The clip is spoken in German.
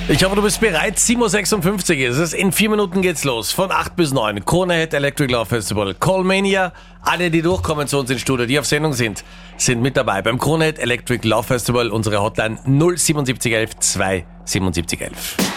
Ich hoffe, du bist bereit. 7.56 Uhr ist es. In 4 Minuten geht's los. Von 8 bis 9. Krone-Hit Electric Love Festival. Callmania. Alle, die durchkommen zu uns ins Studio, die auf Sendung sind mit dabei. Beim Krone-Hit Electric Love Festival. Unsere Hotline 07711 27711.